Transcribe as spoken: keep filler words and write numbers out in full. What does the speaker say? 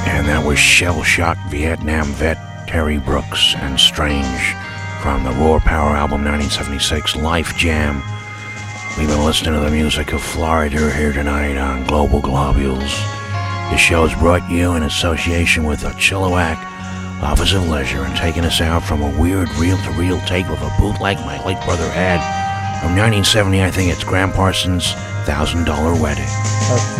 And that was shell-shocked Vietnam vet Terry Brooks and Strange from the Raw Power album nineteen seventy-six, Life Jam. We've been listening to the music of Florida here tonight on Global Globules. The show's brought you in association with the Chilliwack Office of Leisure and taking us out from a weird reel-to-reel tape of a bootleg my late brother had from nineteen seventy. I think it's Graham Parsons' Thousand Dollar Wedding.